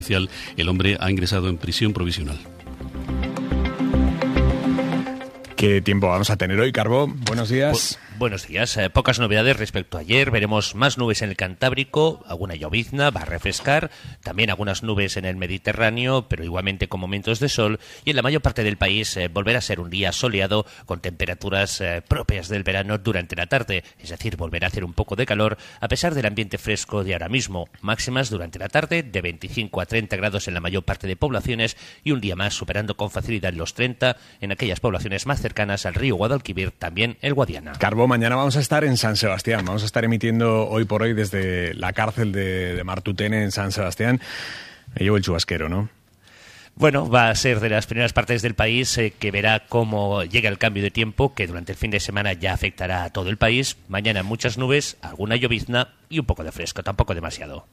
El hombre ha ingresado en prisión provisional. ¿Qué tiempo vamos a tener hoy, Carbó? Buenos días. Buenos días. Pocas novedades respecto a ayer. Veremos más nubes en el Cantábrico, alguna llovizna, va a refrescar, también algunas nubes en el Mediterráneo, pero igualmente con momentos de sol. Y en la mayor parte del país volverá a ser un día soleado con temperaturas propias del verano durante la tarde. Es decir, volverá a hacer un poco de calor a pesar del ambiente fresco de ahora mismo. Máximas durante la tarde de 25 a 30 grados en la mayor parte de poblaciones y un día más superando con facilidad los 30 en aquellas poblaciones más cercanas al río Guadalquivir, también el Guadiana. Carbó, mañana vamos a estar en San Sebastián. Vamos a estar emitiendo hoy por hoy desde la cárcel de Martutene en San Sebastián. Me llevo el chubasquero, ¿no? Bueno, va a ser de las primeras partes del país que verá cómo llega el cambio de tiempo, que durante el fin de semana ya afectará a todo el país. Mañana muchas nubes, alguna llovizna y un poco de fresco, tampoco demasiado.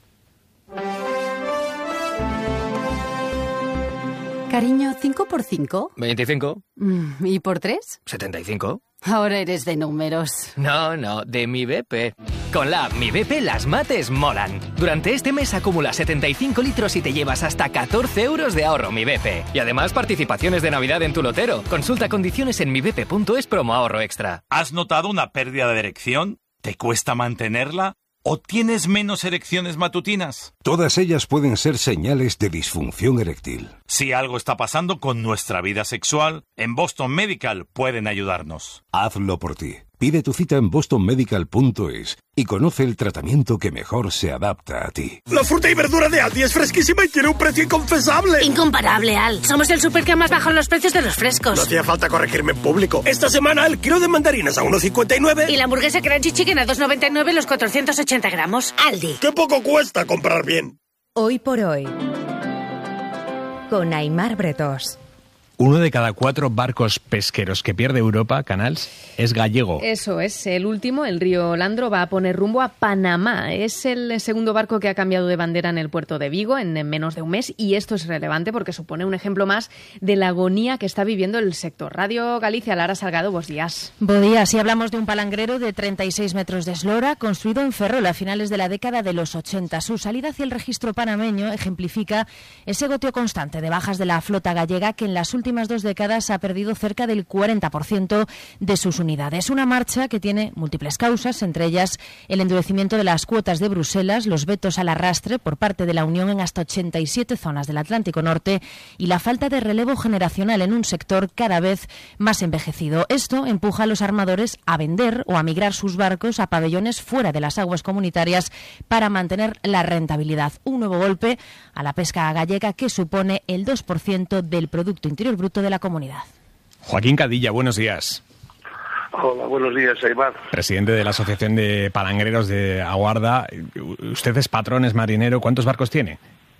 Cariño, ¿5 por 5? 25. ¿Y por 3? 75. Ahora eres de números. No, de Mi BP. Con la app Mi BP las mates molan. Durante este mes acumula 75 litros y te llevas hasta 14 euros de ahorro Mi BP. Y además participaciones de Navidad en tu lotero. Consulta condiciones en mibp.es promo ahorro extra. ¿Has notado una pérdida de erección? ¿Te cuesta mantenerla? ¿O tienes menos erecciones matutinas? Todas ellas pueden ser señales de disfunción eréctil. Si algo está pasando con nuestra vida sexual, en Boston Medical pueden ayudarnos. Hazlo por ti. Pide tu cita en bostonmedical.es y conoce el tratamiento que mejor se adapta a ti. La fruta y verdura de Aldi es fresquísima y tiene un precio inconfesable. Incomparable, Al. Somos el súper que más bajan los precios de los frescos. No hacía falta corregirme en público. Esta semana el kilo de mandarinas a 1,59. Y la hamburguesa Crunchy Chicken a 2,99 los 480 gramos. Aldi. ¡Qué poco cuesta comprar bien! Hoy por hoy, con Aimar Bretós. 1 de cada 4 barcos pesqueros que pierde Europa, Canals, es gallego. Eso es, el último, el río Landro, va a poner rumbo a Panamá. Es el segundo barco que ha cambiado de bandera en el puerto de Vigo en menos de un mes y esto es relevante porque supone un ejemplo más de la agonía que está viviendo el sector. Radio Galicia, Lara Salgado, buenos días. Buenos días, y hablamos de un palangrero de 36 metros de eslora construido en Ferrol a finales de la década de los 80. Su salida hacia el registro panameño ejemplifica ese goteo constante de bajas de la flota gallega que en las últimas 2 décadas ha perdido cerca del 40% de sus unidades. Una marcha que tiene múltiples causas, entre ellas el endurecimiento de las cuotas de Bruselas, los vetos al arrastre por parte de la Unión en hasta 87 zonas del Atlántico Norte y la falta de relevo generacional en un sector cada vez más envejecido. Esto empuja a los armadores a vender o a migrar sus barcos a pabellones fuera de las aguas comunitarias para mantener la rentabilidad. Un nuevo golpe a la pesca gallega que supone el 2% del Producto Interior Bruto de la comunidad. Joaquín Cadilla, buenos días. Hola, buenos días, Aimar. Presidente de la Asociación de Palangreros de Aguarda. Usted es patrón, es marinero. ¿Cuántos barcos tiene?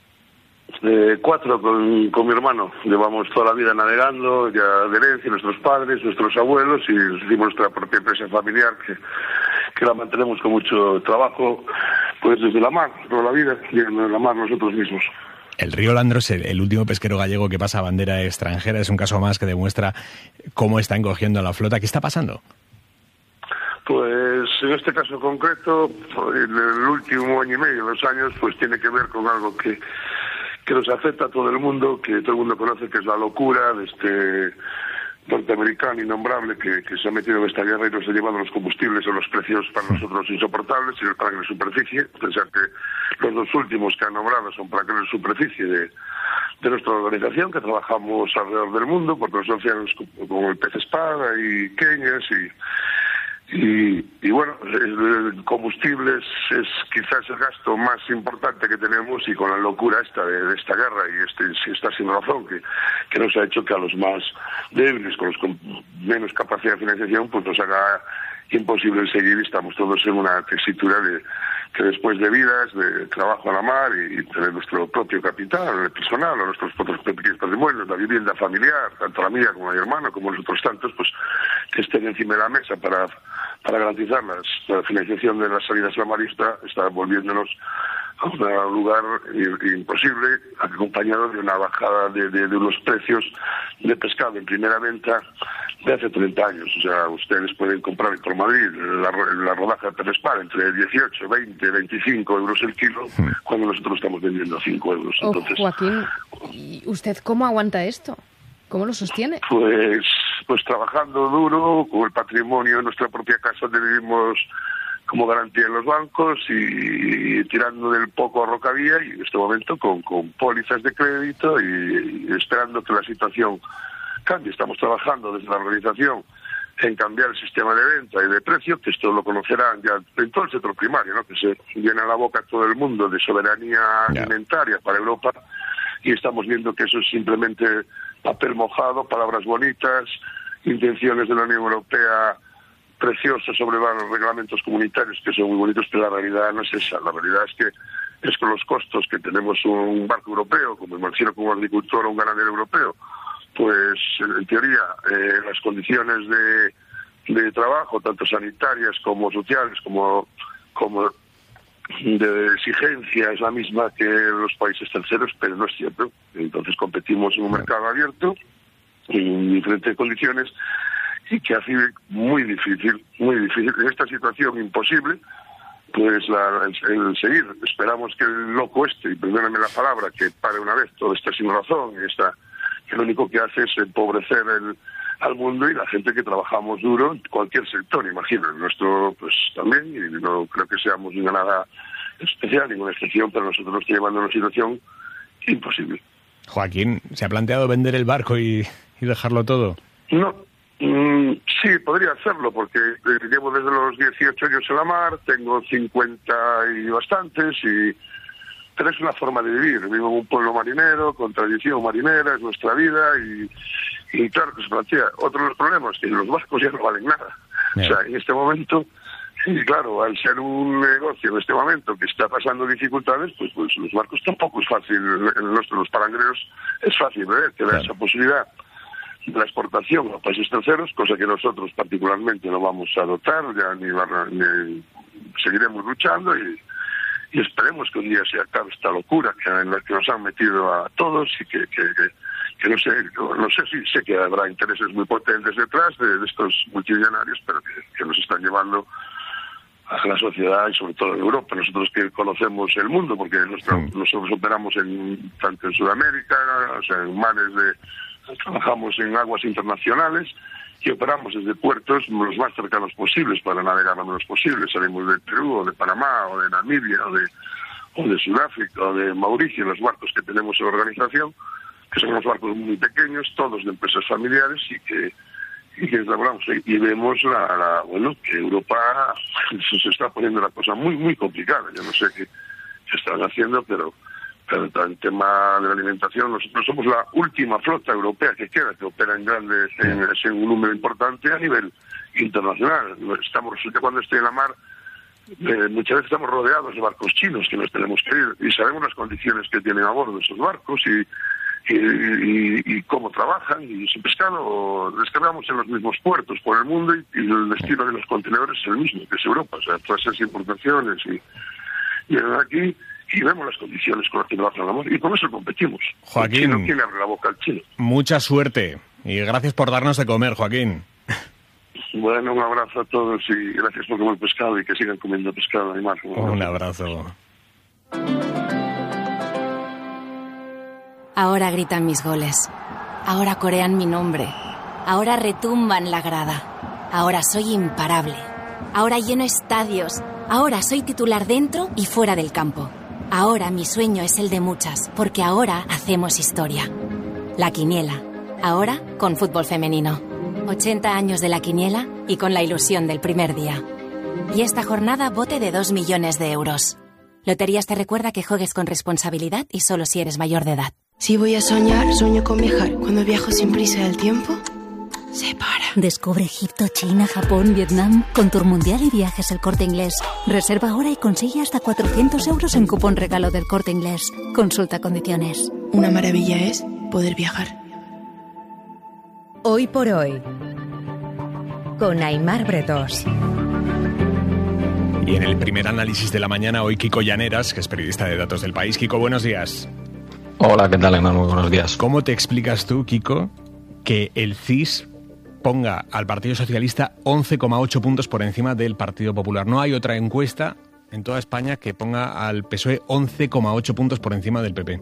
4 con mi hermano. Llevamos toda la vida navegando, ya de herencia, nuestros padres, nuestros abuelos, y hicimos nuestra propia empresa familiar que la mantenemos con mucho trabajo, pues desde la mar, toda la vida, y en la mar nosotros mismos. El río Landro es el último pesquero gallego que pasa a bandera extranjera. Es un caso más que demuestra cómo está encogiendo a la flota. ¿Qué está pasando? Pues en este caso concreto, en el último año y medio, 2 años, pues tiene que ver con algo que nos afecta a todo el mundo, que todo el mundo conoce, que es la locura de este norteamericano innombrable que se ha metido en esta guerra y nos ha llevado los combustibles a los precios para nosotros insoportables y el plancre de superficie. Pensar que los 2 últimos que han nombrado son plancre de superficie de nuestra organización, que trabajamos alrededor del mundo por los océanos como el pez espada y queñas y bueno, el combustible es quizás el gasto más importante que tenemos, y con la locura de esta guerra y esta sin razón que nos ha hecho que a los más débiles, con los con menos capacidad de financiación, pues nos haga imposible seguir. Estamos todos en una tesitura que después de vidas, de trabajo a la mar y tener nuestro propio capital, el personal, o nuestros propios pequeños patrimonios, la vivienda familiar, tanto la mía como la de mi hermano, como los otros tantos, pues que estén encima de la mesa para garantizar la financiación de las salidas a la mar, está volviéndonos a un lugar imposible, acompañado de una bajada de unos precios de pescado en primera venta de hace 30 años. O sea, ustedes pueden comprar por Madrid la rodaja de Perespar entre 18, 20, 25 euros el kilo, cuando nosotros estamos vendiendo a 5 euros. Entonces, Joaquín, ¿y usted cómo aguanta esto? ¿Cómo lo sostiene? Pues trabajando duro, con el patrimonio en nuestra propia casa vivimos como garantía en los bancos y tirando del poco ahorro que había, y en este momento con pólizas de crédito y esperando que la situación cambie. Estamos trabajando desde la organización en cambiar el sistema de venta y de precio, que esto lo conocerán ya en todo el sector primario, ¿no? Que se llena la boca a todo el mundo de soberanía alimentaria para Europa, y estamos viendo que eso es simplemente papel mojado, palabras bonitas, intenciones de la Unión Europea preciosas sobre los reglamentos comunitarios que son muy bonitos, pero la realidad no es esa. La realidad es con los costos que tenemos un barco europeo, como me refiero como agricultor o un ganadero europeo, pues en teoría las condiciones de trabajo, tanto sanitarias como sociales, como de exigencia, es la misma que los países terceros, pero no es cierto. Entonces competimos en un mercado abierto, en diferentes condiciones, y que hace muy difícil, en esta situación imposible, pues el seguir. Esperamos que el loco y perdóname la palabra, que pare una vez toda esta sin razón, que lo único que hace es empobrecer al mundo y la gente que trabajamos duro en cualquier sector, imagino, el nuestro pues también, y no creo que seamos nada especial, ninguna excepción, pero nosotros nos está llevando a una situación imposible. Joaquín, ¿se ha planteado vender el barco y dejarlo todo? No. Sí, podría hacerlo, porque llevo desde los 18 años en la mar, tengo 50 y bastantes, pero es una forma de vivir. Vivo en un pueblo marinero, con tradición marinera, es nuestra vida, y claro que se plantea. Otro de los problemas es que los barcos ya no valen nada. O sea, en este momento, y claro, al ser un negocio en este momento que está pasando dificultades, pues los barcos tampoco es fácil, los palangreros es fácil ver que da esa posibilidad de la exportación a países terceros, cosa que nosotros particularmente no vamos a adoptar, ya ni seguiremos luchando y esperemos que un día se acabe esta locura en la que nos han metido a todos, y que no sé si sé que habrá intereses muy potentes detrás de estos multimillonarios, pero que nos están llevando a la sociedad y sobre todo en Europa. Nosotros que conocemos el mundo, porque nosotros operamos tanto en Sudamérica, o sea, en mares trabajamos en aguas internacionales y operamos desde puertos los más cercanos posibles para navegar lo menos posible. Salimos de Perú o de Panamá o de Namibia o de Sudáfrica o de Mauricio, los barcos que tenemos en la organización, que son unos barcos muy pequeños, todos de empresas familiares, y que elaboramos. Y vemos que Europa se está poniendo la cosa muy, muy complicada. Yo no sé qué están haciendo, pero en el tema de la alimentación, nosotros somos la última flota europea que queda, que opera en un número importante a nivel internacional. Cuando estoy en la mar, muchas veces estamos rodeados de barcos chinos que nos tenemos que ir, y sabemos las condiciones que tienen a bordo esos barcos y cómo trabajan, y sin pescado descargamos en los mismos puertos por el mundo, y el destino de los contenedores es el mismo, que es Europa. O sea, todas esas importaciones y aquí, y vemos las condiciones con las que trabajamos, y con eso competimos. Joaquín, el chino, ¿quién le abre la boca al chino? Mucha suerte, y gracias por darnos de comer, Joaquín. Bueno, un abrazo a todos, y gracias por comer pescado, y que sigan comiendo pescado, Aimar. Un abrazo. Ahora gritan mis goles. Ahora corean mi nombre. Ahora retumban la grada. Ahora soy imparable. Ahora lleno estadios. Ahora soy titular dentro y fuera del campo. Ahora mi sueño es el de muchas, porque ahora hacemos historia. La Quiniela. Ahora con fútbol femenino. 80 años de La Quiniela y con la ilusión del primer día. Y esta jornada bote de 2 millones de euros. Loterías te recuerda que juegues con responsabilidad y solo si eres mayor de edad. Si voy a soñar, sueño con viajar. Cuando viajo sin prisa del tiempo, se para. Descubre Egipto, China, Japón, Vietnam con Tour Mundial y Viajes El Corte Inglés. Reserva ahora y consigue hasta 400 euros en cupón regalo del Corte Inglés. Consulta condiciones. Una maravilla es poder viajar. Hoy por hoy, con Aimar Bretós. Y en el primer análisis de la mañana, hoy Kiko Llaneras, que es periodista de Datos del País. Kiko, buenos días. Hola, ¿qué tal, hermano? Muy buenos días. ¿Cómo te explicas tú, Kiko, que el CIS ponga al Partido Socialista 11,8 puntos por encima del Partido Popular? No hay otra encuesta en toda España que ponga al PSOE 11,8 puntos por encima del PP.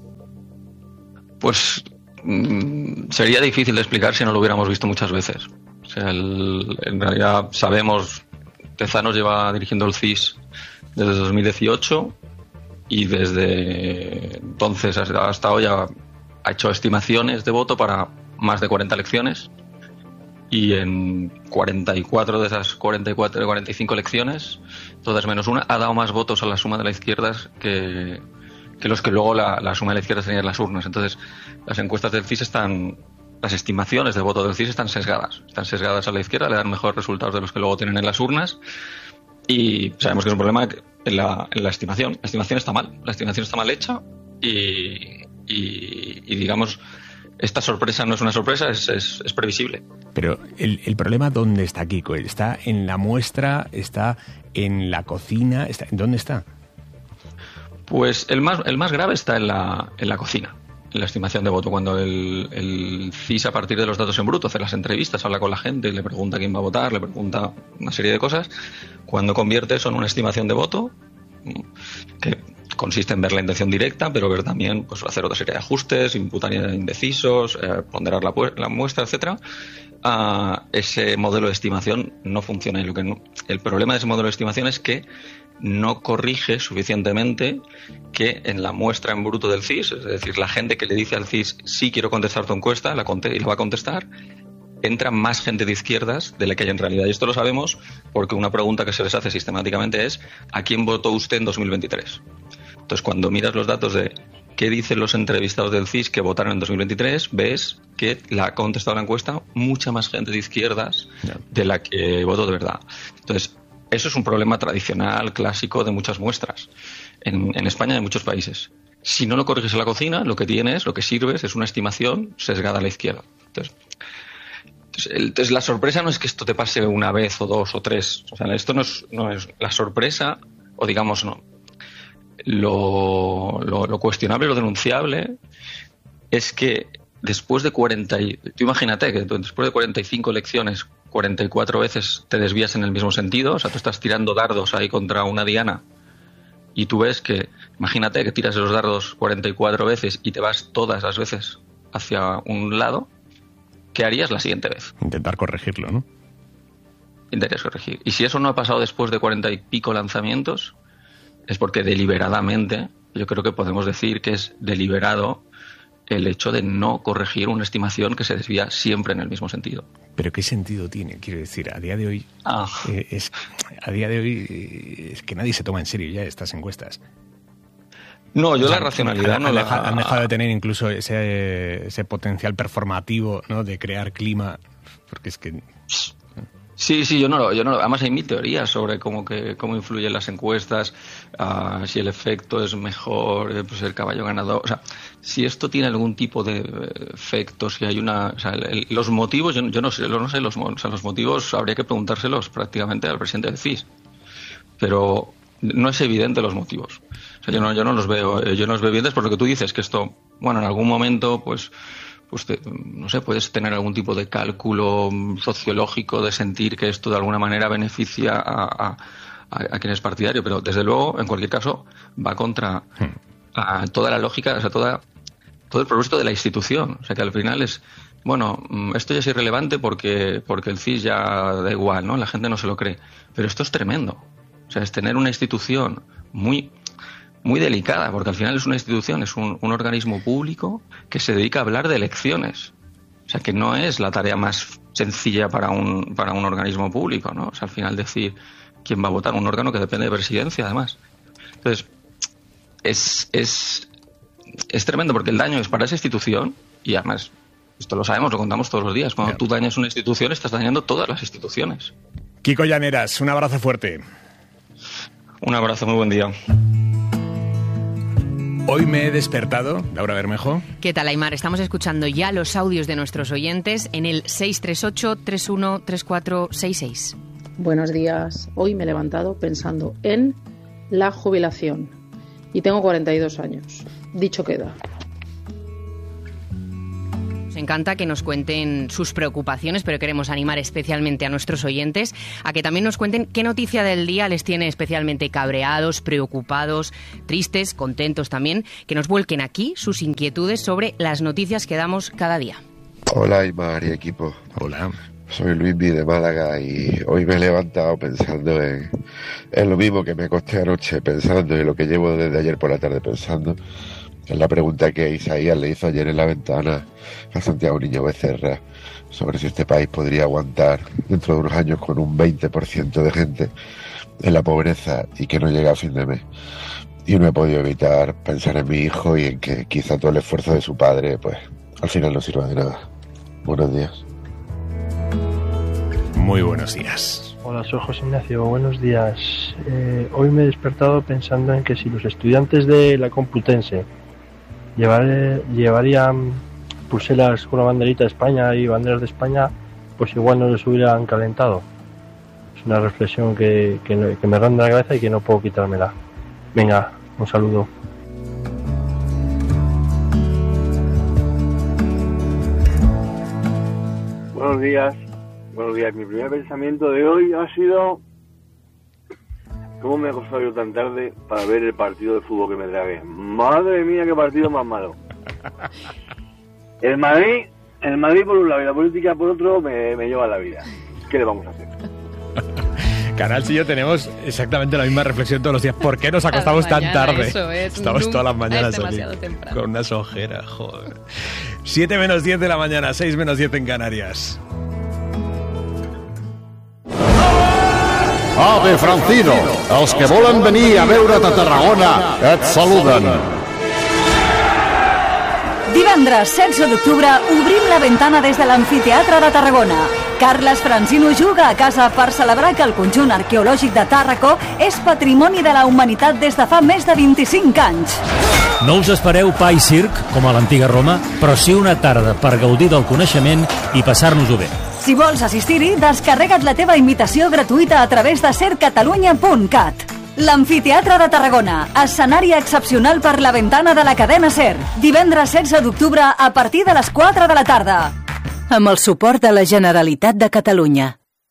Pues sería difícil de explicar si no lo hubiéramos visto muchas veces. O sea, en realidad sabemos, Tezanos lleva dirigiendo el CIS desde 2018 y desde entonces hasta hoy ha hecho estimaciones de voto para más de 40 elecciones y en 44 de esas 45 elecciones, todas menos una, ha dado más votos a la suma de la izquierda que los que luego la suma de la izquierda tenía en las urnas. Entonces, las encuestas del CIS las estimaciones de voto del CIS están sesgadas. Están sesgadas a la izquierda, le dan mejores resultados de los que luego tienen en las urnas. Y sabemos que es un problema en la estimación. La estimación está mal. La estimación está mal hecha y digamos, esta sorpresa no es una sorpresa, es previsible. Pero el problema, ¿dónde está, Kiko? ¿Está en la muestra? ¿Está en la cocina? ¿Dónde está? Pues el más grave está en la cocina, en la estimación de voto. Cuando el CIS, a partir de los datos en bruto, hace las entrevistas, habla con la gente, le pregunta quién va a votar, le pregunta una serie de cosas, cuando convierte eso en una estimación de voto, que consiste en ver la intención directa, pero ver también, pues, hacer otra serie de ajustes, imputar indecisos, ponderar la muestra, etcétera. Ese modelo de estimación no funciona. Y el problema de ese modelo de estimación es que no corrige suficientemente que en la muestra en bruto del CIS, es decir, la gente que le dice al CIS sí quiero contestar tu encuesta, y la va a contestar, entra más gente de izquierdas de la que hay en realidad. Y esto lo sabemos porque una pregunta que se les hace sistemáticamente es ¿a quién votó usted en 2023? Entonces, cuando miras los datos de qué dicen los entrevistados del CIS que votaron en 2023, ves que la ha contestado la encuesta mucha más gente de izquierdas de la que votó de verdad. Entonces, eso es un problema tradicional, clásico de muchas muestras en España y en muchos países. Si no lo corriges en la cocina, lo que sirves es una estimación sesgada a la izquierda. Entonces la sorpresa no es que esto te pase una vez o dos o tres. O sea, esto no es la sorpresa, o digamos, no. Lo cuestionable, lo denunciable, es que después de tú imagínate que después de 45 elecciones, 44 veces te desvías en el mismo sentido. O sea, tú estás tirando dardos ahí contra una diana y tú ves que, imagínate que tiras los dardos 44 veces y te vas todas las veces hacia un lado. ¿Qué harías la siguiente vez? Intentar corregirlo, ¿no? Intentarías corregir. Y si eso no ha pasado después de 40 y pico lanzamientos, es porque deliberadamente, yo creo que podemos decir que es deliberado el hecho de no corregir una estimación que se desvía siempre en el mismo sentido. ¿Pero qué sentido tiene? Quiero decir, a día de hoy es que nadie se toma en serio ya estas encuestas. No, yo la racionalidad no la... Han dejado de tener incluso ese potencial performativo, ¿no?, de crear clima, porque es que... Sí, yo no. Además hay mil teorías sobre cómo influyen las encuestas, si el efecto es mejor, pues el caballo ganador. O sea, si esto tiene algún tipo de efecto, si hay una... O sea, los motivos, yo no sé, los motivos habría que preguntárselos prácticamente al presidente del CIS. Pero no es evidente los motivos. O sea, yo no los veo evidentes por lo que tú dices, que esto, bueno, en algún momento, pues no sé, puedes tener algún tipo de cálculo sociológico de sentir que esto de alguna manera beneficia a quien es partidario, pero desde luego, en cualquier caso, va contra toda la lógica, o sea, todo el propósito de la institución. O sea, que al final es, bueno, esto ya es irrelevante porque el CIS ya da igual, ¿no? La gente no se lo cree. Pero esto es tremendo. O sea, es tener una institución muy delicada, porque al final es una institución, es un organismo público que se dedica a hablar de elecciones. O sea, que no es la tarea más sencilla para un organismo público, ¿no? O sea, al final decir quién va a votar, un órgano que depende de presidencia, además. Entonces, es tremendo, porque el daño es para esa institución, y además, esto lo sabemos, lo contamos todos los días. Cuando tú dañas una institución, estás dañando todas las instituciones. Kiko Llaneras, un abrazo fuerte. Un abrazo, muy buen día. Hoy me he despertado, Laura Bermejo. ¿Qué tal, Aimar? Estamos escuchando ya los audios de nuestros oyentes en el 638-313466. Buenos días. Hoy me he levantado pensando en la jubilación y tengo 42 años. Dicho queda. Nos encanta que nos cuenten sus preocupaciones, pero queremos animar especialmente a nuestros oyentes a que también nos cuenten qué noticia del día les tiene especialmente cabreados, preocupados, tristes, contentos también, que nos vuelquen aquí sus inquietudes sobre las noticias que damos cada día. Hola, Aymar y equipo. Hola. Soy Luismi de Málaga y hoy me he levantado pensando en lo mismo que me acosté anoche pensando y lo que llevo desde ayer por la tarde pensando. Es la pregunta que Isaías le hizo ayer en la ventana a Santiago Niño Becerra sobre si este país podría aguantar dentro de unos años con un 20% de gente en la pobreza y que no llega a fin de mes. Y no he podido evitar pensar en mi hijo y en que quizá todo el esfuerzo de su padre pues al final no sirva de nada. Buenos días. Muy buenos días. Hola, soy José Ignacio, buenos días. Hoy me he despertado pensando en que si los estudiantes de la Complutense llevarían pulseras con la banderita de España y banderas de España, pues igual no les hubieran calentado. Es una reflexión que me ronda la cabeza y que no puedo quitármela. Venga, un saludo. Buenos días. Mi primer pensamiento de hoy ha sido ¿cómo me he acostado yo tan tarde para ver el partido de fútbol que me tragué? Madre mía, qué partido más malo. El Madrid por un lado y la política por otro me lleva a la vida. ¿Qué le vamos a hacer? Canals y yo tenemos exactamente la misma reflexión todos los días. ¿Por qué nos acostamos tan tarde? Estamos todas las mañanas aquí con unas ojeras, joder. 7 menos 10 de la mañana, 6 menos 10 en Canarias. Ave Francino, els que volen venir a veure't a Tarragona et saluden. Divendres 16 d'octubre obrim la ventana des de l'Amfiteatre de Tarragona. Carles Francino juga a casa per celebrar que el conjunt arqueològic de Tàrraco és patrimoni de la humanitat des de fa més de 25 anys. No us espereu pa i circ, com a l'antiga Roma, però sí una tarda per gaudir del coneixement i passar-nos-ho bé. Si vols assistir-hi, descarrega't la teva invitació gratuïta a través de sercatalunya.cat. L'Amfiteatre de Tarragona, escenari excepcional per la ventana de la cadena SER. Divendres 16 d'octubre a partir de les 4 de la tarda. Amb el suport de la Generalitat de Catalunya.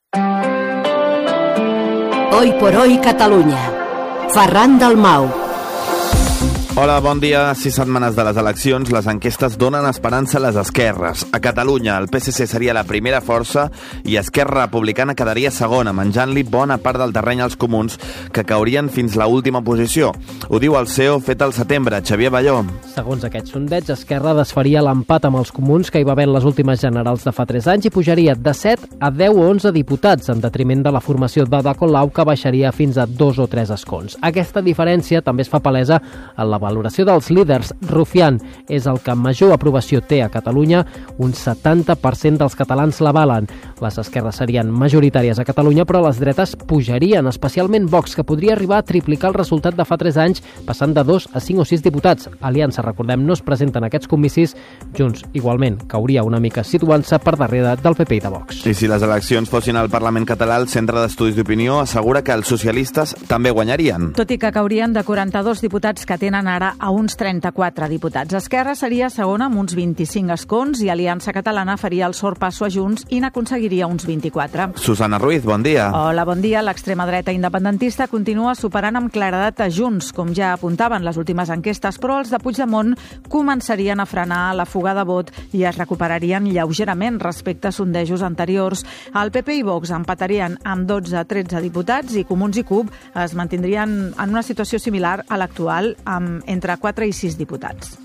Hoy por hoy Catalunya. Ferran Dalmau. Hola, bon dia. 6 setmanes de les eleccions, les enquestes donen esperança a les esquerres. A Catalunya, el PSC seria la primera força i Esquerra Republicana quedaria segona, menjant-li bona part del terreny als comuns, que caurien fins la última posició. Ho diu el CEO fet al setembre, Xavier Balló. Segons aquest sondeig, Esquerra desfaria l'empat amb els comuns que hi va haver en les últimes generals de fa 3 anys i pujaria de 7 a 10 o 11 diputats, en detriment de la formació d'Ada Colau, que baixaria fins a 2 o 3 escons. Aquesta diferència també es fa palesa en la valoració dels líders. Rufián és el que major aprovació té a Catalunya, un 70% dels catalans l'avalen. Les esquerres serien majoritàries a Catalunya, però les dretes pujarien, especialment Vox, que podria arribar a triplicar el resultat de fa 3 anys, passant de 2 a 5 o 6 diputats. Aliança, recordem, no es presenten aquests comicis. Junts, igualment, cauria una mica situant-se per darrere del PP i de Vox. I si les eleccions fossin al Parlament català, el Centre d'Estudis d'Opinió assegura que els socialistes també guanyarien. Tot i que caurien de 42 diputats que tenen ara a uns 34 diputats. Esquerra seria segona amb uns 25 escons i Aliança Catalana faria el sorpasso a Junts i n'aconseguiria uns 24. Susana Ruiz, bon dia. Hola, bon dia. L'extrema dreta independentista continua superant amb claredat a Junts, com ja apuntaven les últimes enquestes, però els de Puigdemont començarien a frenar la fuga de vot i es recuperarien lleugerament respecte a sondejos anteriors. El PP i Vox empatarien amb 12-13 diputats i Comuns i CUP es mantindrien en una situació similar a l'actual, amb entre 4 i 6 diputats.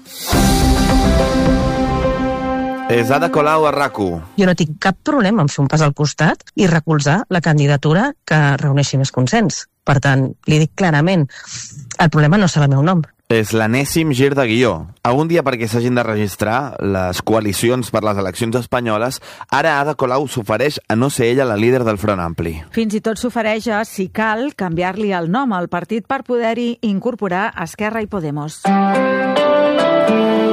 És Ada Colau a RAC1. Jo no tinc cap problema en fer un pas al costat i recolzar la candidatura que reuneixi més consens. Per tant, li dic clarament, el problema no serà el meu nom. És l'enèsim gir de guió. A un dia perquè s'hagin de registrar les coalicions per les eleccions espanyoles, ara Ada Colau s'ofereix a no ser ella la líder del Front Ampli. Fins i tot s'ofereix a, si cal, canviar-li el nom al partit per poder-hi incorporar Esquerra i Podemos.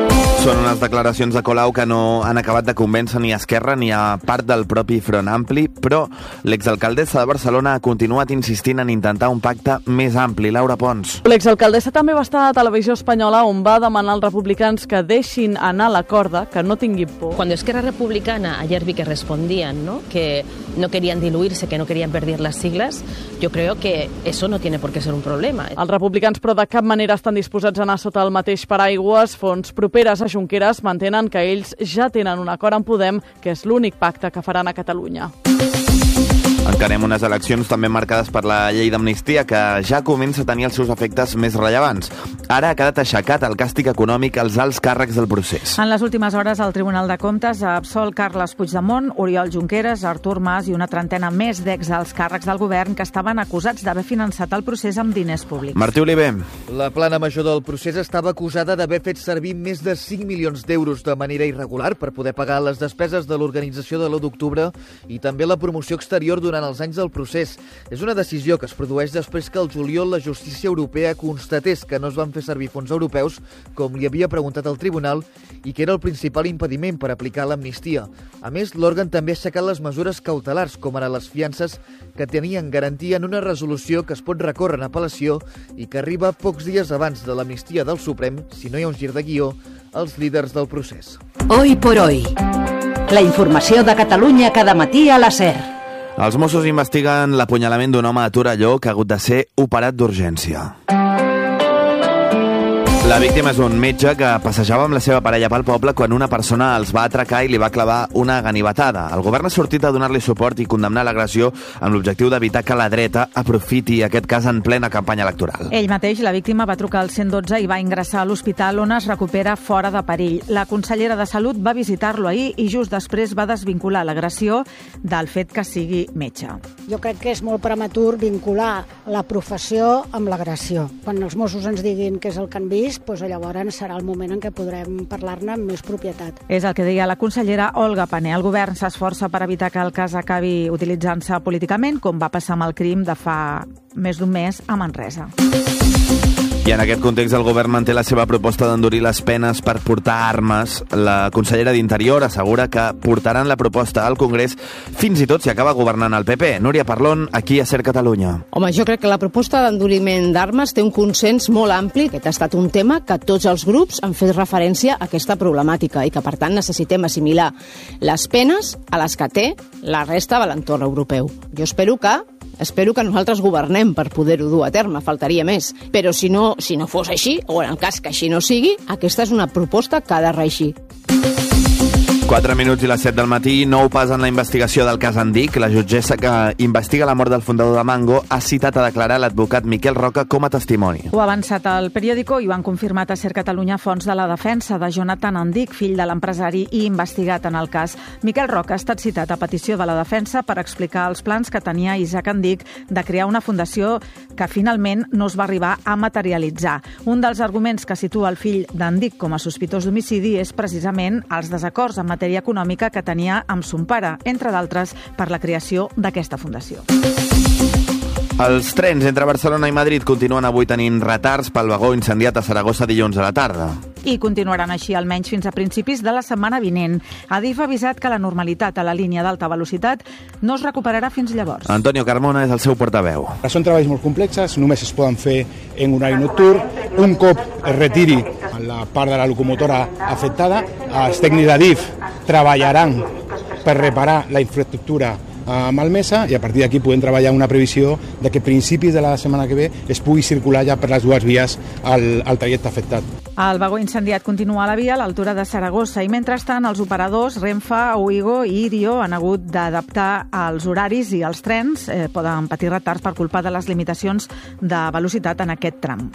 Són unes declaracions de Colau que no han acabat de convèncer ni a Esquerra ni a part del propi Front Ampli, però l'exalcaldessa de Barcelona ha continuat insistint en intentar un pacte més ampli. Laura Pons. L'exalcaldessa també va estar a Televisió Espanyola on va demanar als republicans que deixin anar la corda, que no tinguin por. Cuando Esquerra Republicana ayer vi que respondían, ¿no?, que no querían diluirse, que no querían perder las siglas, yo creo que eso no tiene por qué ser un problema. Els republicans, però, de cap manera estan disposats a anar sota el mateix paraigües. Fonts properes a Junqueras mantenen que ells ja tenen un acord amb Podem, que és l'únic pacte que faran a Catalunya. Encarem unes eleccions també marcades per la llei d'amnistia, que ja comença a tenir els seus efectes més rellevants. Ara ha quedat aixecat el càstig econòmic als alts càrrecs del procés. En les últimes hores, el Tribunal de Comptes ha absolt Carles Puigdemont, Oriol Junqueras, Artur Mas i una trentena més d'exalts càrrecs del govern que estaven acusats d'haver finançat el procés amb diners públics. Martí Oliver. La plana major del procés estava acusada d'haver fet servir més de 5 milions d'euros de manera irregular per poder pagar les despeses de l'organització de l'1 d'octubre i també la promoció exterior durant els anys del procés. És una decisió que es produeix després que al juliol la justícia europea constatés que no es van fer servir fons europeus, com li havia preguntat el tribunal, i que era el principal impediment per aplicar l'amnistia. A més, l'òrgan també ha aixecat les mesures cautelars, com ara les fiances, que tenien garantia en una resolució que es pot recórrer en apel·lació i que arriba pocs dies abans de l'amnistia del Suprem, si no hi ha un gir de guió, als líders del procés. Hoy por hoy. La informació de Catalunya cada matí a la SER. Els Mossos investiguen l'apunyalament d'un home a Torelló que ha hagut de ser operat d'urgència. La víctima és un metge que passejava amb la seva parella pel poble quan una persona els va atracar i li va clavar una ganivetada. El govern ha sortit a donar-li suport i condemnar l'agressió amb l'objectiu d'evitar que la dreta aprofiti aquest cas en plena campanya electoral. Ell mateix, la víctima, va trucar al 112 i va ingressar a l'hospital on es recupera fora de perill. La consellera de Salut va visitar-lo ahir i just després va desvincular l'agressió del fet que sigui metge. Jo crec que és molt prematur vincular la professió amb l'agressió. Quan els Mossos ens diguin què és el que han vist, doncs llavors serà el moment en què podrem parlar-ne amb més propietat. És el que deia la consellera Olga Pané. El govern s'esforça per evitar que el cas acabi utilitzant-se políticament, com va passar amb el crim de fa més d'un mes a Manresa. I en aquest context el govern manté la seva proposta d'endurir les penes per portar armes. La consellera d'Interior assegura que portaran la proposta al Congrés fins i tot si acaba governant el PP. Núria Parlon, aquí a SER Catalunya. Home, jo crec que la proposta d'enduriment d'armes té un consens molt ampli. Aquest ha estat un tema que tots els grups han fet referència a aquesta problemàtica i que, per tant, necessitem assimilar les penes a les que té la resta de l'entorn europeu. Jo espero que nosaltres governem per poder-ho dur a terme, faltaria més. Però si no fos així, o en el cas que així no sigui, aquesta és una proposta que ha de reeixir. 4 minuts i les 7 del matí, nou pas en la investigació del cas Andic. La jutgessa que investiga la mort del fundador de Mango ha citat a declarar l'advocat Miquel Roca com a testimoni. Ho ha avançat al periòdico i ho han confirmat a SER Catalunya fonts de la defensa de Jonathan Andic, fill de l'empresari i investigat en el cas. Miquel Roca ha estat citat a petició de la defensa per explicar els plans que tenia Isaac Andic de crear una fundació que finalment no es va arribar a materialitzar. Un dels arguments que situa el fill d'Andic com a sospitós d'homicidi és precisament els desacords en matèria econòmica que tenia amb son pare, entre d'altres per la creació d'aquesta fundació. Els trens entre Barcelona i Madrid continuen avui tenint retards pel vagó incendiat a Saragossa dilluns a la tarda. I continuaran així almenys fins a principis de la setmana vinent. Adif ha avisat que la normalitat a la línia d'alta velocitat no es recuperarà fins llavors. Antonio Carmona és el seu portaveu. Són treballs molt complexes, només es poden fer en horari nocturn. Un cop es retiri la part de la locomotora afectada, els tècnics d'Adif treballaran per reparar la infraestructura malmesa i a partir d'aquí podem treballar una previsió de que a principis de la setmana que ve es pugui circular ja per les dues vies al trajecte afectat. El vagó incendiat continua a la via a l'altura de Saragossa i mentrestant els operadors Renfe, Ouigo i Irio han hagut d'adaptar els horaris i els trens poden patir retards per culpa de les limitacions de velocitat en aquest tram.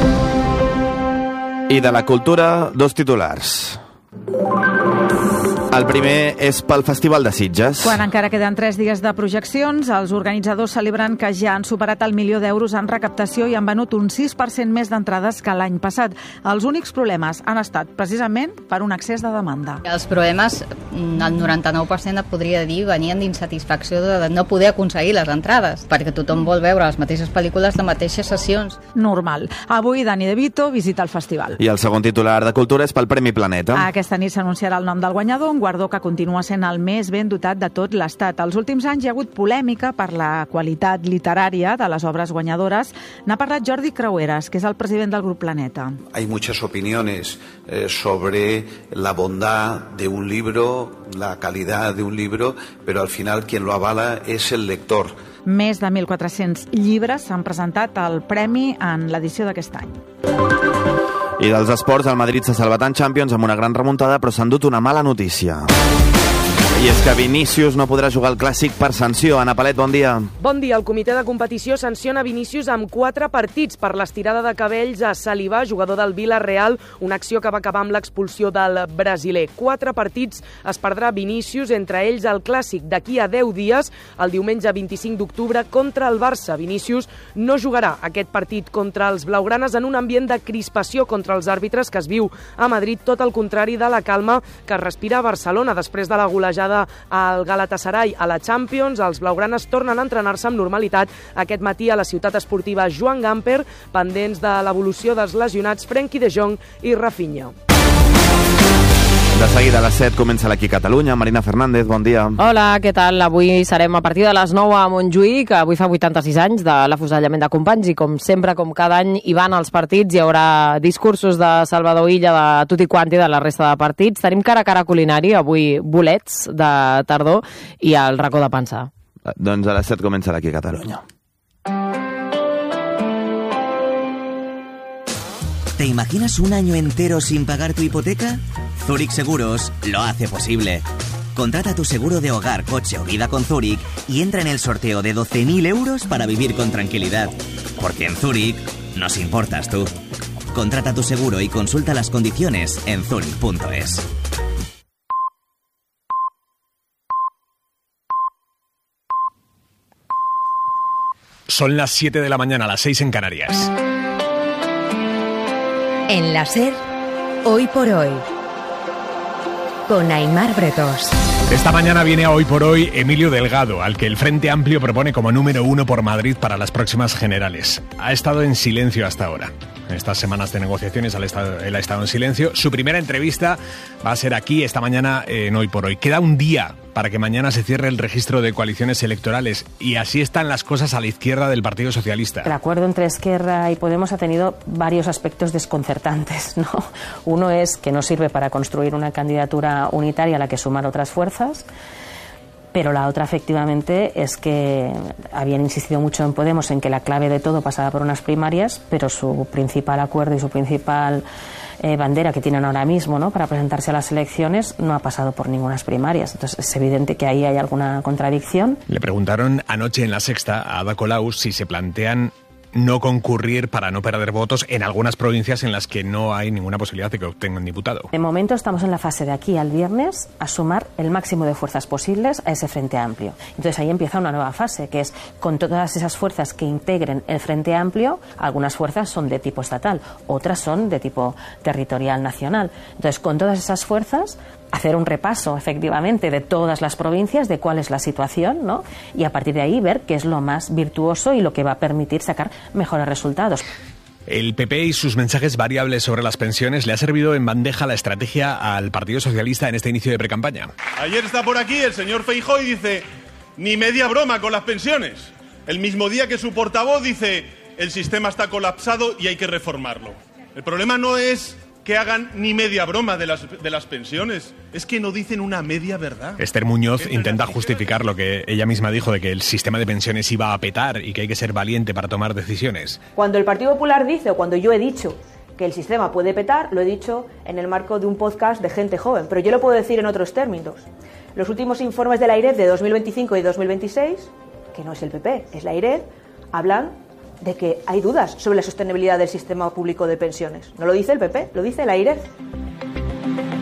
I de la cultura, dos titulars. El primer és pel Festival de Sitges. Quan encara queden 3 dies de projeccions, els organitzadors celebren que ja han superat el €1.000.000 en recaptació i han venut un 6% més d'entrades que l'any passat. Els únics problemes han estat precisament per un excés de demanda. Els problemes, el 99% et podria dir, venien d'insatisfacció de no poder aconseguir les entrades, perquè tothom vol veure les mateixes pel·lícules de mateixes sessions. Normal. Avui Dani De Vito visita el festival. I el segon titular de Cultura és pel Premi Planeta. Aquesta nit s'anunciarà el nom del guanyador, un guardó que continua sent el més ben dotat de tot l'Estat. Els últims anys hi ha hagut polèmica per la qualitat literària de les obres guanyadores. N'ha parlat Jordi Creueras, que és el president del Grup Planeta. Hay muchas opiniones sobre la bondad de un libro, la calidad de un libro, pero al final quien lo avala es el lector. Més de 1.400 llibres s'han presentat al premi en l'edició d'aquest any. I dels esports, el Madrid s'ha salvat en Champions amb una gran remuntada, però s'ha endut una mala notícia. I és que Vinícius no podrà jugar al Clàssic per sanció. Ana Palet, bon dia. Bon dia. El comitè de competició sanciona Vinícius amb 4 partits per l'estirada de cabells a Saliba, jugador del Villarreal, una acció que va acabar amb l'expulsió del brasiler. 4 partits es perdrà Vinícius, entre ells el Clàssic d'aquí a 10 dies, el diumenge 25 d'octubre contra el Barça. Vinícius no jugarà aquest partit contra els blaugranes en un ambient de crispació contra els àrbitres que es viu a Madrid, tot el contrari de la calma que respira a Barcelona després de la golejada al Galatasaray a la Champions. Els blaugranes tornen a entrenar-se amb normalitat aquest matí a la ciutat esportiva Joan Gamper, pendents de l'evolució dels lesionats Frenkie de Jong i Rafinha. De seguida a les 7 comença l'Aquí Catalunya. Marina Fernández, bon dia. Hola, què tal? Avui serem a partir de les 9 a Montjuïc, que avui fa 86 anys de l'afusellament de Companys, i com sempre, com cada any, hi van als partits, hi haurà discursos de Salvador Illa, de tutti quanti, de la resta de partits. Tenim cara a cara culinari, avui bolets de tardor i el racó de pensar. Doncs a les 7 comença l'Aquí Catalunya. ¿Te imaginas un año entero sin pagar tu hipoteca? Zurich Seguros lo hace posible. Contrata tu seguro de hogar, coche o vida con Zurich y entra en el sorteo de 12.000 euros para vivir con tranquilidad. Porque en Zurich nos importas tú. Contrata tu seguro y consulta las condiciones en zurich.es. Son las 7 de la mañana, las 6 en Canarias. En la SER, Hoy por Hoy, con Aimar Bretós. Esta mañana viene a Hoy por Hoy Emilio Delgado, al que el Frente Amplio propone como número 1 por Madrid para las próximas generales. Ha estado en silencio hasta ahora. En estas semanas de negociaciones él ha estado en silencio. Su primera entrevista va a ser aquí esta mañana en Hoy por Hoy. Queda un día para que mañana se cierre el registro de coaliciones electorales y así están las cosas a la izquierda del Partido Socialista. El acuerdo entre Esquerra y Podemos ha tenido varios aspectos desconcertantes, ¿no? Uno es que no sirve para construir una candidatura unitaria a la que sumar otras fuerzas. Pero la otra, efectivamente, es que habían insistido mucho en Podemos en que la clave de todo pasaba por unas primarias, pero su principal acuerdo y su principal bandera que tienen ahora mismo, ¿no?, para presentarse a las elecciones no ha pasado por ninguna primarias. Entonces es evidente que ahí hay alguna contradicción. Le preguntaron anoche en La Sexta a Ada Colau si se plantean no concurrir para no perder votos en algunas provincias en las que no hay ninguna posibilidad de que obtengan diputado. De momento estamos en la fase de aquí al viernes a sumar el máximo de fuerzas posibles a ese Frente Amplio. Entonces ahí empieza una nueva fase, que es con todas esas fuerzas que integren el Frente Amplio. Algunas fuerzas son de tipo estatal, otras son de tipo territorial nacional. Entonces con todas esas fuerzas hacer un repaso, efectivamente, de todas las provincias, de cuál es la situación, ¿no? Y a partir de ahí ver qué es lo más virtuoso y lo que va a permitir sacar mejores resultados. El PP y sus mensajes variables sobre las pensiones le ha servido en bandeja la estrategia al Partido Socialista en este inicio de precampaña. Ayer está por aquí el señor Feijóo y dice, ni media broma con las pensiones. El mismo día que su portavoz dice, el sistema está colapsado y hay que reformarlo. El problema no es que hagan ni media broma de las pensiones. Es que no dicen una media verdad. Esther Muñoz intenta justificar lo que ella misma dijo de que el sistema de pensiones iba a petar y que hay que ser valiente para tomar decisiones. Cuando el Partido Popular dice, o cuando yo he dicho que el sistema puede petar, lo he dicho en el marco de un podcast de gente joven, pero yo lo puedo decir en otros términos. Los últimos informes de la AIREF de 2025 y 2026, que no es el PP, es la AIREF, hablan de que hay dudas sobre la sostenibilidad del sistema público de pensiones. No lo dice el PP, lo dice la AIREF.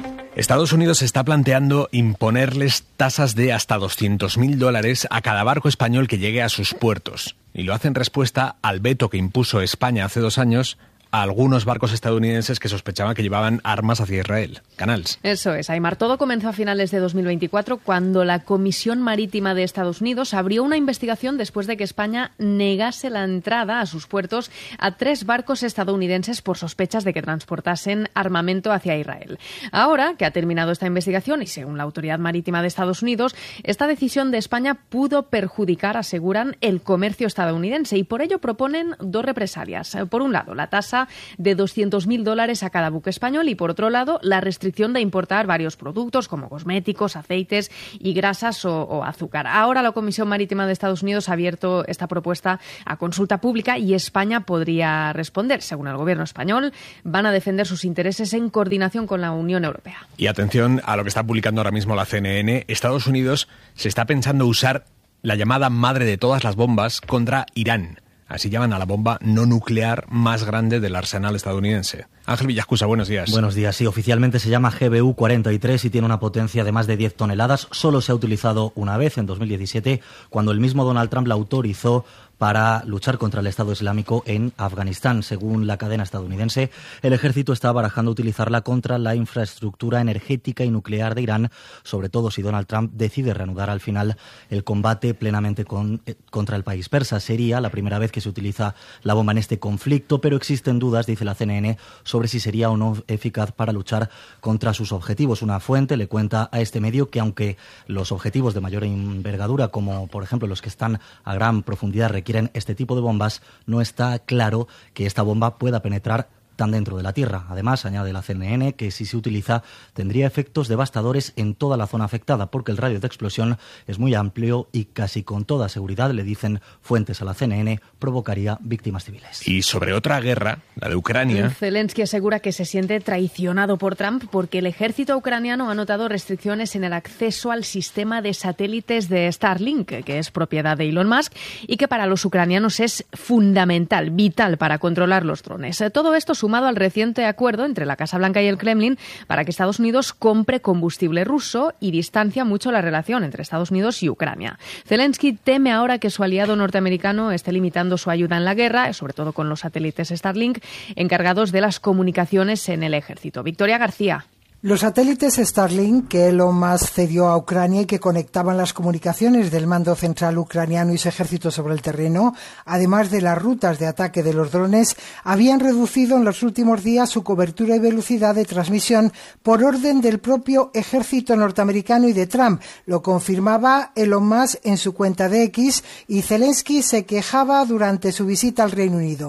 Estados Unidos está planteando imponerles tasas de hasta $200.000 a cada barco español que llegue a sus puertos. Y lo hace en respuesta al veto que impuso España hace 2 años a algunos barcos estadounidenses que sospechaban que llevaban armas hacia Israel. Canals. Eso es, Aimar. Todo comenzó a finales de 2024 cuando la Comisión Marítima de Estados Unidos abrió una investigación después de que España negase la entrada a sus puertos a 3 barcos estadounidenses por sospechas de que transportasen armamento hacia Israel. Ahora que ha terminado esta investigación y según la Autoridad Marítima de Estados Unidos, esta decisión de España pudo perjudicar, aseguran, el comercio estadounidense y por ello proponen 2 represalias. Por un lado, la tasa de $200.000 a cada buque español y, por otro lado, la restricción de importar varios productos como cosméticos, aceites y grasas o azúcar. Ahora la Comisión Marítima de Estados Unidos ha abierto esta propuesta a consulta pública y España podría responder. Según el gobierno español, van a defender sus intereses en coordinación con la Unión Europea. Y atención a lo que está publicando ahora mismo la CNN. Estados Unidos se está pensando usar la llamada madre de todas las bombas contra Irán. Así llaman a la bomba no nuclear más grande del arsenal estadounidense. Ángel Villascusa, buenos días. Buenos días. Sí, oficialmente se llama GBU-43 y tiene una potencia de más de 10 toneladas. Solo se ha utilizado una vez, en 2017, cuando el mismo Donald Trump la autorizó para luchar contra el Estado Islámico en Afganistán. Según la cadena estadounidense, el ejército está barajando utilizarla contra la infraestructura energética y nuclear de Irán, sobre todo si Donald Trump decide reanudar al final el combate plenamente contra el país persa. Sería la primera vez que se utiliza la bomba en este conflicto, pero existen dudas, dice la CNN, sobre si sería o no eficaz para luchar contra sus objetivos. Una fuente le cuenta a este medio que aunque los objetivos de mayor envergadura, como por ejemplo los que están a gran profundidad, requieren este tipo de bombas, no está claro que esta bomba pueda penetrar tan dentro de la Tierra. Además, añade la CNN que si se utiliza tendría efectos devastadores en toda la zona afectada porque el radio de explosión es muy amplio y casi con toda seguridad, le dicen fuentes a la CNN, provocaría víctimas civiles. Y sobre otra guerra, la de Ucrania... Zelensky asegura que se siente traicionado por Trump porque el ejército ucraniano ha notado restricciones en el acceso al sistema de satélites de Starlink, que es propiedad de Elon Musk, y que para los ucranianos es fundamental, vital para controlar los drones. Todo esto sumado al reciente acuerdo entre la Casa Blanca y el Kremlin para que Estados Unidos compre combustible ruso y distancia mucho la relación entre Estados Unidos y Ucrania. Zelensky teme ahora que su aliado norteamericano esté limitando su ayuda en la guerra, sobre todo con los satélites Starlink, encargados de las comunicaciones en el ejército. Victoria García. Los satélites Starlink que Elon Musk cedió a Ucrania y que conectaban las comunicaciones del mando central ucraniano y su ejército sobre el terreno, además de las rutas de ataque de los drones, habían reducido en los últimos días su cobertura y velocidad de transmisión por orden del propio ejército norteamericano y de Trump. Lo confirmaba Elon Musk en su cuenta de X y Zelensky se quejaba durante su visita al Reino Unido.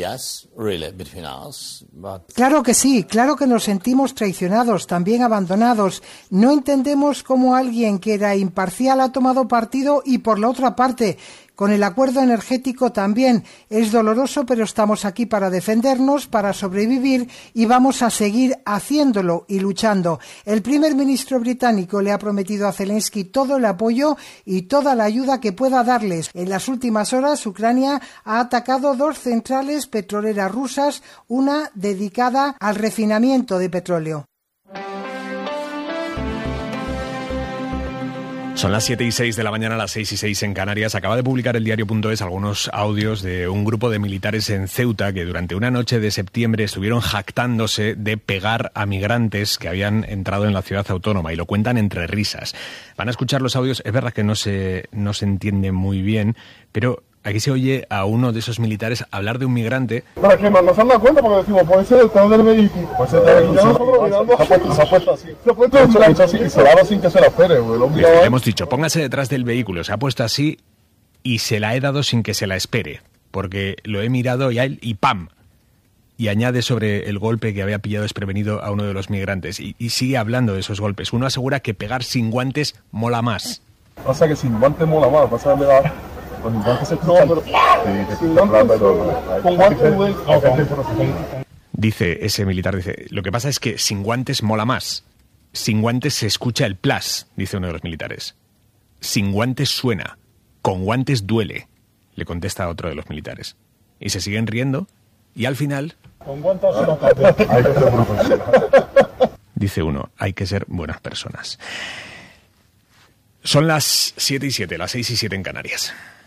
Claro que sí, claro que nos sentimos traicionados, también abandonados. No entendemos cómo alguien que era imparcial ha tomado partido y por la otra parte, con el acuerdo energético también. Es doloroso, pero estamos aquí para defendernos, para sobrevivir y vamos a seguir haciéndolo y luchando. El primer ministro británico le ha prometido a Zelensky todo el apoyo y toda la ayuda que pueda darles. En las últimas horas, Ucrania ha atacado 2 centrales petroleras rusas, una dedicada al refinamiento de petróleo. Son las 7:06 de la mañana, las 6:06 en Canarias. Acaba de publicar el diario.es algunos audios de un grupo de militares en Ceuta que durante una noche de septiembre estuvieron jactándose de pegar a migrantes que habían entrado en la ciudad autónoma y lo cuentan entre risas. Van a escuchar los audios, es verdad que no se entiende muy bien, pero aquí se oye a uno de esos militares hablar de un migrante. Para que nos han dado cuenta, porque decimos, puede ser el tal del vehículo. Pues se ha puesto así. Se ha puesto así y se la ha dado sin que se la espere. Le hemos dicho, póngase detrás del vehículo. Se ha puesto así y se la he dado sin que se la espere. Porque lo he mirado y ¡pam! Y añade sobre el golpe que había pillado desprevenido a uno de los migrantes. Y sigue hablando de esos golpes. Uno asegura que pegar sin guantes mola más. Pasa que sin guantes mola más. Pasa que me da... Dice ese militar, lo que pasa es que sin guantes mola más. Sin guantes se escucha el plas, dice uno de los militares. Sin guantes suena, con guantes duele, le contesta otro de los militares. Y se siguen riendo y al final... Con guantes dice uno, hay que ser buenas personas. Son las 7:07, las 6:07 en Canarias.